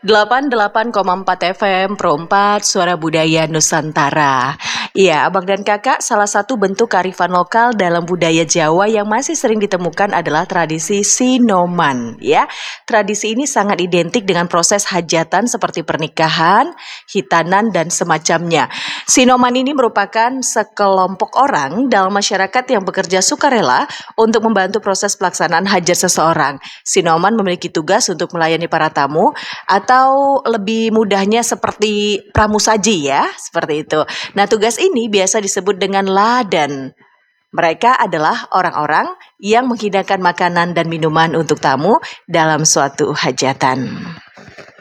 88,4 FM Pro 4 Suara Budaya Nusantara. Iya, Abang dan Kakak, salah satu bentuk kearifan lokal dalam budaya Jawa yang masih sering ditemukan adalah tradisi Sinoman, ya. Tradisi ini sangat identik dengan proses hajatan seperti pernikahan, hitanan dan semacamnya. Sinoman ini merupakan sekelompok orang dalam masyarakat yang bekerja sukarela untuk membantu proses pelaksanaan hajat seseorang. Sinoman memiliki tugas untuk melayani para tamu atau lebih mudahnya seperti pramusaji ya, seperti itu. Nah, tugas ini biasa disebut dengan ladan. Mereka adalah orang-orang yang menghidangkan makanan dan minuman untuk tamu dalam suatu hajatan.